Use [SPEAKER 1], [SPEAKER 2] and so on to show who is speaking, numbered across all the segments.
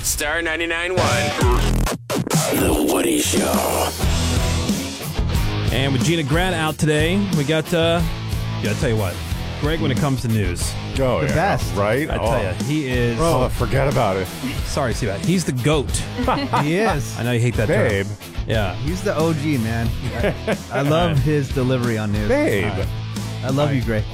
[SPEAKER 1] Star 99.1. The Woody Show.
[SPEAKER 2] And with Gina Grant out today, we got, I tell you what, Greg, when it comes to news,
[SPEAKER 3] the best. Right?
[SPEAKER 2] I tell you, he is...
[SPEAKER 3] Oh, forget about it.
[SPEAKER 2] Sorry, see that. He's the GOAT.
[SPEAKER 4] He is.
[SPEAKER 2] I know you hate that
[SPEAKER 3] Babe.
[SPEAKER 2] term. Yeah.
[SPEAKER 4] He's the OG, man. I love his delivery on news.
[SPEAKER 3] Babe.
[SPEAKER 4] I love you, Greg.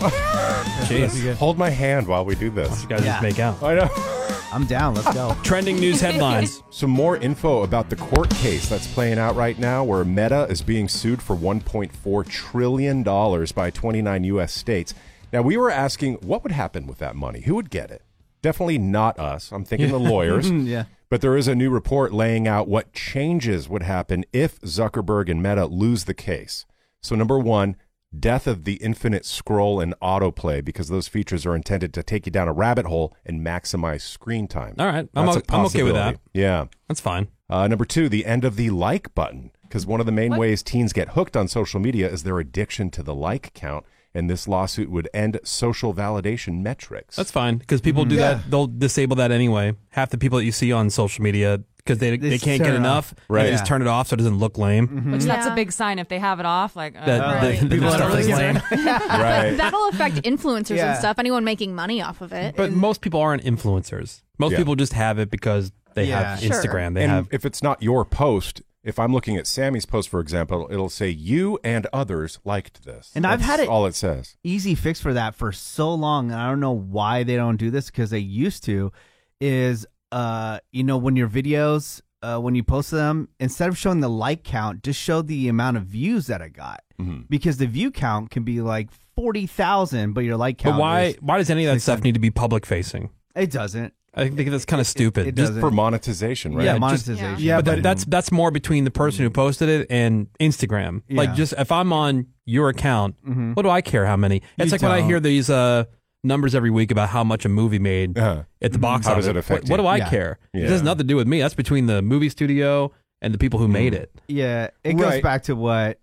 [SPEAKER 2] Jeez.
[SPEAKER 3] Hold my hand while we do this.
[SPEAKER 2] You guys just make out.
[SPEAKER 3] I know.
[SPEAKER 4] I'm down. Let's go.
[SPEAKER 2] Trending news headlines.
[SPEAKER 3] Some more info about the court case that's playing out right now where Meta is being sued for $1.4 trillion by 29 U.S. states. Now, we were asking what would happen with that money? Who would get it? Definitely not us. I'm thinking the lawyers.
[SPEAKER 4] Yeah.
[SPEAKER 3] But there is a new report laying out what changes would happen if Zuckerberg and Meta lose the case. So number one, death of the infinite scroll and autoplay, because those features are intended to take you down a rabbit hole and maximize screen time.
[SPEAKER 2] All right.
[SPEAKER 3] That's a
[SPEAKER 2] I'm okay with that.
[SPEAKER 3] possibility. Yeah.
[SPEAKER 2] That's fine.
[SPEAKER 3] Number two, the end of the like button, because one of the main ways teens get hooked on social media is their addiction to the like count. And this lawsuit would end social validation metrics.
[SPEAKER 2] That's fine, because people do that. They'll disable that anyway. Half the people that you see on social media, because they can't get enough,
[SPEAKER 3] right?
[SPEAKER 2] They just turn it off so it doesn't look lame.
[SPEAKER 5] Which that's a big sign if they have it off. Like
[SPEAKER 2] The
[SPEAKER 4] People
[SPEAKER 2] stuff
[SPEAKER 4] don't
[SPEAKER 2] is
[SPEAKER 4] really
[SPEAKER 2] lame.
[SPEAKER 3] Right.
[SPEAKER 6] That'll affect influencers
[SPEAKER 4] Yeah.
[SPEAKER 6] and stuff. Anyone making money off of it.
[SPEAKER 2] But most people aren't influencers. Most people just have it because they have
[SPEAKER 4] Sure.
[SPEAKER 2] Instagram. They
[SPEAKER 3] And
[SPEAKER 2] have.
[SPEAKER 3] if it's not your post, if I'm looking at Sammy's post, for example, it'll say you and others liked this.
[SPEAKER 4] And I've had it-
[SPEAKER 3] all it says.
[SPEAKER 4] Easy fix for that for so long, and I don't know why they don't do this, because they used to, is, when your videos, when you post them, instead of showing the like count, just show the amount of views that it got. Because the view count can be like 40,000, but your like count
[SPEAKER 2] But why does any of that stuff
[SPEAKER 4] 600.
[SPEAKER 2] need to be public facing?
[SPEAKER 4] It doesn't.
[SPEAKER 2] I think that's kind of stupid.
[SPEAKER 4] it
[SPEAKER 3] Just
[SPEAKER 4] doesn't.
[SPEAKER 3] for monetization, right?
[SPEAKER 4] Yeah,
[SPEAKER 2] just-
[SPEAKER 4] monetization.
[SPEAKER 5] Yeah.
[SPEAKER 2] But that's more between the person who posted it and Instagram. Like,
[SPEAKER 4] Yeah.
[SPEAKER 2] just if I'm on your account, what do I care how many? It's
[SPEAKER 4] You
[SPEAKER 2] like when I
[SPEAKER 4] don't.
[SPEAKER 2] hear these numbers every week about how much a movie made
[SPEAKER 3] Uh-huh.
[SPEAKER 2] at the box
[SPEAKER 3] How
[SPEAKER 2] office.
[SPEAKER 3] does it affect
[SPEAKER 2] what
[SPEAKER 3] you?
[SPEAKER 2] do I
[SPEAKER 4] Yeah.
[SPEAKER 2] care?
[SPEAKER 3] Yeah.
[SPEAKER 2] It has nothing to do with me. That's between the movie studio and the people who made it.
[SPEAKER 4] Yeah, it goes
[SPEAKER 3] Right.
[SPEAKER 4] back to what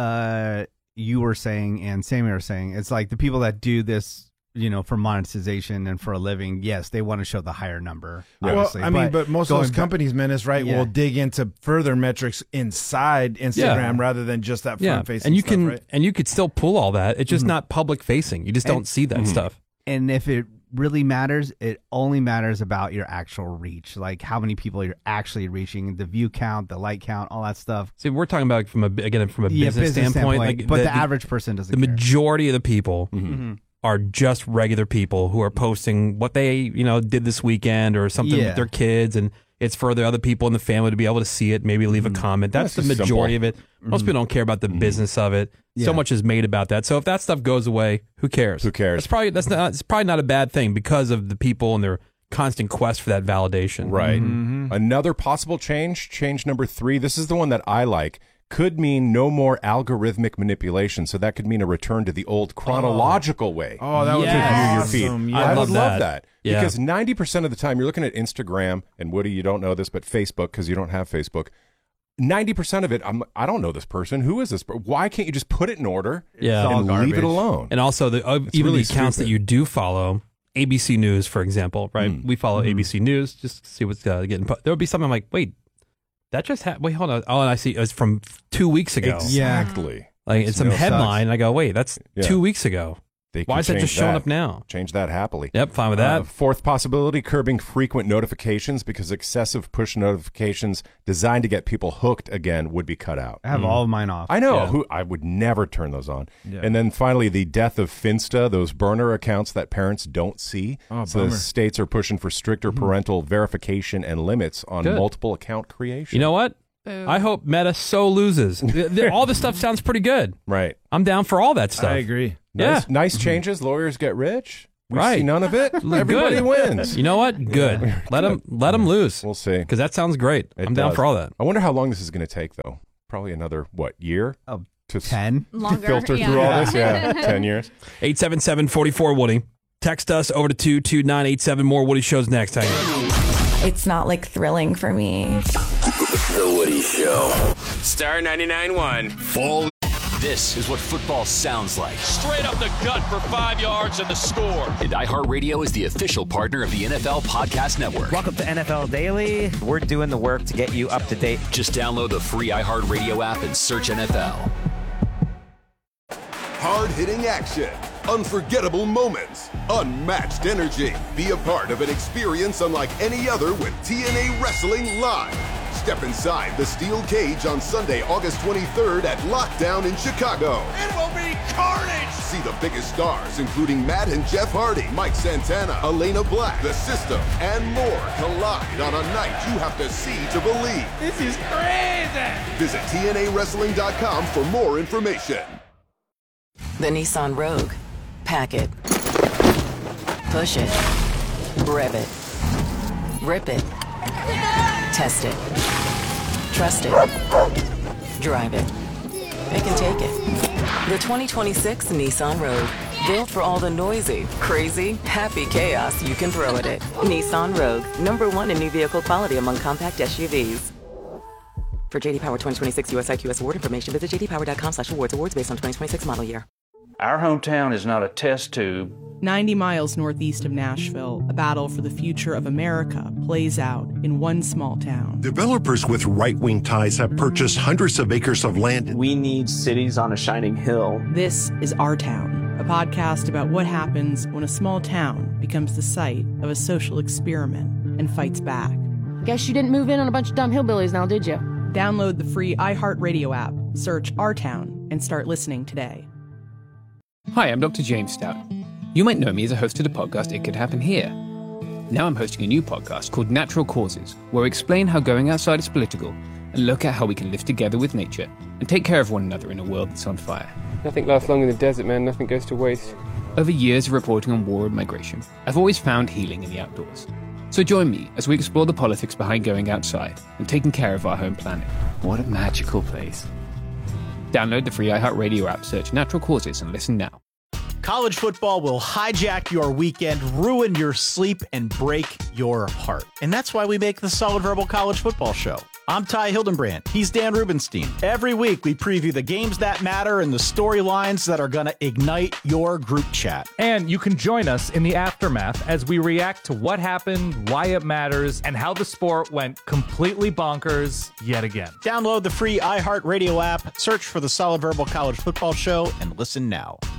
[SPEAKER 4] you were saying and Sammy were saying. It's like the people that do this, for monetization and for a living, yes, they want to show the higher number.
[SPEAKER 7] Well,
[SPEAKER 4] Obviously.
[SPEAKER 7] I mean, but most of
[SPEAKER 4] going
[SPEAKER 7] those
[SPEAKER 4] back-
[SPEAKER 7] companies, Menace, right,
[SPEAKER 4] Yeah.
[SPEAKER 7] will dig into further metrics inside Instagram rather than just that front facing
[SPEAKER 2] and you
[SPEAKER 7] stuff,
[SPEAKER 2] can
[SPEAKER 7] right?
[SPEAKER 2] and you could still pull all that. It's just not public facing. You just don't see that stuff.
[SPEAKER 4] And if it really matters, it only matters about your actual reach, like how many people you're actually reaching, the view count, the like count, all that stuff.
[SPEAKER 2] See, we're talking about from a business
[SPEAKER 4] business
[SPEAKER 2] standpoint. Like
[SPEAKER 4] but the average person doesn't
[SPEAKER 2] the
[SPEAKER 4] care.
[SPEAKER 2] majority of the people are just regular people who are posting what they did this weekend or something
[SPEAKER 4] Yeah.
[SPEAKER 2] with their kids, and it's for the other people in the family to be able to see it, maybe leave a comment. That's the
[SPEAKER 3] That's just
[SPEAKER 2] majority
[SPEAKER 3] simple.
[SPEAKER 2] of it. Most people don't care about the business of it. So
[SPEAKER 4] Yeah.
[SPEAKER 2] much is made about that. So if that stuff goes away, who cares?
[SPEAKER 3] Who cares?
[SPEAKER 2] It's probably not a bad thing because of the people and their constant quest for that validation.
[SPEAKER 3] Right. Another possible change number 3, this is the one that I like, could mean no more algorithmic manipulation. So that could mean a return to the old chronological way.
[SPEAKER 7] Oh, that would
[SPEAKER 2] Yes.
[SPEAKER 7] be
[SPEAKER 2] To
[SPEAKER 3] view your
[SPEAKER 7] awesome.
[SPEAKER 3] feed.
[SPEAKER 7] Yeah.
[SPEAKER 2] I
[SPEAKER 3] I would
[SPEAKER 2] love
[SPEAKER 3] love
[SPEAKER 2] that.
[SPEAKER 3] that.
[SPEAKER 2] Yeah.
[SPEAKER 3] Because 90% of the time you're looking at Instagram, and Woody, you don't know this, but Facebook, because you don't have Facebook. 90% of it, I don't know this person. Who is this? Why can't you just put it in order
[SPEAKER 2] Yeah.
[SPEAKER 3] and
[SPEAKER 4] all
[SPEAKER 3] leave it
[SPEAKER 4] garbage.
[SPEAKER 3] alone?
[SPEAKER 2] And also, even
[SPEAKER 3] really
[SPEAKER 2] the accounts that
[SPEAKER 3] stupid.
[SPEAKER 2] you do follow, ABC News, for example, right? We follow ABC News just to see what's getting put. There would be something I'm like, wait, that just happened. Wait, hold on. Oh, and I see it's from 2 weeks ago.
[SPEAKER 3] Exactly.
[SPEAKER 2] Like it's some
[SPEAKER 3] No,
[SPEAKER 2] headline, and I go, wait, that's
[SPEAKER 3] Yeah.
[SPEAKER 2] 2 weeks ago.
[SPEAKER 3] They
[SPEAKER 2] Why
[SPEAKER 3] can
[SPEAKER 2] is that
[SPEAKER 3] change
[SPEAKER 2] just showing up now?
[SPEAKER 3] Change that happily.
[SPEAKER 2] Yep, fine with that.
[SPEAKER 3] Fourth possibility, curbing frequent notifications, because excessive push notifications designed to get people hooked again would be cut out.
[SPEAKER 4] I have all of mine off.
[SPEAKER 3] I know.
[SPEAKER 2] Yeah.
[SPEAKER 3] I would never turn those on.
[SPEAKER 7] Yeah.
[SPEAKER 3] And then finally, the death of Finsta, those burner accounts that parents don't see.
[SPEAKER 7] Oh,
[SPEAKER 3] so the
[SPEAKER 7] bummer.
[SPEAKER 3] states are pushing for stricter parental verification and limits on
[SPEAKER 2] Good.
[SPEAKER 3] multiple account creation.
[SPEAKER 2] You know what? I hope Meta so loses. All this stuff sounds pretty good.
[SPEAKER 3] Right.
[SPEAKER 2] I'm down for all that stuff.
[SPEAKER 7] I agree.
[SPEAKER 3] Nice, nice changes. Lawyers get rich. We
[SPEAKER 2] Right.
[SPEAKER 3] see none of it. Everybody
[SPEAKER 2] Good.
[SPEAKER 3] wins.
[SPEAKER 2] You know what? Good. Let them lose.
[SPEAKER 3] We'll see.
[SPEAKER 2] Because that sounds great.
[SPEAKER 3] It
[SPEAKER 2] I'm down
[SPEAKER 3] does.
[SPEAKER 2] for all that.
[SPEAKER 3] I wonder how long this is going to take, though. Probably another, year?
[SPEAKER 4] Oh,
[SPEAKER 3] To
[SPEAKER 4] 10.
[SPEAKER 6] Longer.
[SPEAKER 3] filter through all this? Yeah, 10 years.
[SPEAKER 2] 877-44-WOODY. Text us over to 22987. More Woody shows next. Hang on.
[SPEAKER 8] It's not like thrilling for me.
[SPEAKER 1] The Woody Show. Star 99.1. Full
[SPEAKER 8] This is what football sounds like.
[SPEAKER 1] Straight up the gut for 5 yards and the score.
[SPEAKER 8] And iHeartRadio is the official partner of the NFL Podcast Network.
[SPEAKER 9] Welcome to NFL Daily. We're doing the work to get you up to date.
[SPEAKER 8] Just download the free iHeartRadio app and search NFL.
[SPEAKER 10] Hard-hitting action, unforgettable moments, unmatched energy. Be a part of an experience unlike any other with TNA Wrestling Live. Step inside the steel cage on Sunday, August 23rd at Lockdown in Chicago.
[SPEAKER 1] It will be carnage!
[SPEAKER 10] See the biggest stars, including Matt and Jeff Hardy, Mike Santana, Elena Black, The System, and more collide on a night you have to see to believe.
[SPEAKER 1] This is crazy!
[SPEAKER 10] Visit TNAWrestling.com for more information.
[SPEAKER 11] The Nissan Rogue. Pack it. Push it. Rev it. Rip it. Test it. Trust it. Drive it. It can take it. The 2026 Nissan Rogue. Built for all the noisy, crazy, happy chaos you can throw at it. Nissan Rogue. #1 in new vehicle quality among compact SUVs. For JD Power 2026 US IQS award information, visit jdpower.com/awards. Awards based on 2026 model year.
[SPEAKER 12] Our hometown is not a test tube.
[SPEAKER 13] 90 miles northeast of Nashville, a battle for the future of America plays out in one small town.
[SPEAKER 14] Developers with right-wing ties have purchased hundreds of acres of land.
[SPEAKER 15] We need cities on a shining hill.
[SPEAKER 13] This is Our Town, a podcast about what happens when a small town becomes the site of a social experiment and fights back.
[SPEAKER 16] Guess you didn't move in on a bunch of dumb hillbillies now, did you?
[SPEAKER 13] Download the free iHeartRadio app, search Our Town, and start listening today.
[SPEAKER 17] Hi, I'm Dr. James Stout. You might know me as a host of the podcast It Could Happen Here. Now I'm hosting a new podcast called Natural Causes, where we explain how going outside is political and look at how we can live together with nature and take care of one another in a world that's on fire.
[SPEAKER 18] Nothing lasts long in the desert, man. Nothing goes to waste.
[SPEAKER 17] Over years of reporting on war and migration, I've always found healing in the outdoors. So join me as we explore the politics behind going outside and taking care of our home planet. What a magical place. Download the free iHeartRadio app, search Natural Causes, and listen now.
[SPEAKER 19] College football will hijack your weekend, ruin your sleep, and break your heart. And that's why we make the Solid Verbal College Football Show. I'm Ty Hildenbrand. He's Dan Rubenstein. Every week, we preview the games that matter and the storylines that are going to ignite your group chat.
[SPEAKER 20] And you can join us in the aftermath as we react to what happened, why it matters, and how the sport went completely bonkers yet again.
[SPEAKER 19] Download the free iHeartRadio app, search for the Solid Verbal College Football Show, and listen now.